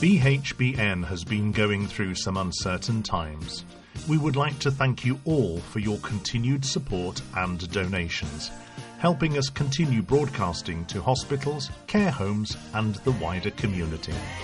BHBN has been going through some uncertain times. We would like to thank you all for your continued support and donations, helping us continue broadcasting to hospitals, care homes and the wider community.